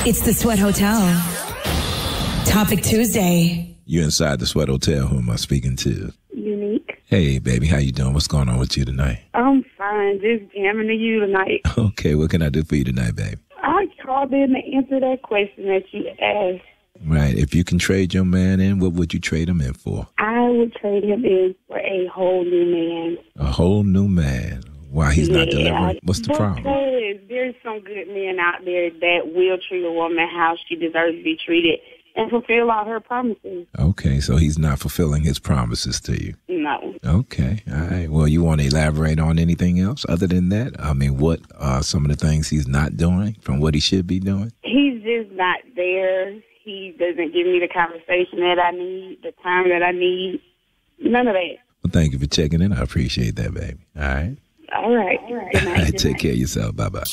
It's the Sweat Hotel. Topic Tuesday. You inside the Sweat Hotel. Who am I speaking to? Unique. Hey, baby. How you doing? What's going on with you tonight? I'm fine. Just jamming to you tonight. Okay. What can I do for you tonight, baby? I called in to answer that question that you asked. Right. If you can trade your man in, what would you trade him in for? I would trade him in for a whole new man. A whole new man. Why he's not delivering? What's the problem? Because there's some good men out there that will treat a woman how she deserves to be treated and fulfill all her promises. Okay, so he's not fulfilling his promises to you. No. Okay, all right. Well, you want to elaborate on anything else other than that? I mean, what are some of the things he's not doing from what he should be doing? He's just not there. He doesn't give me the conversation that I need, the time that I need. None of that. Well, thank you for checking in. I appreciate that, baby. All right. All right. Good night. Take care of yourself. Bye-bye.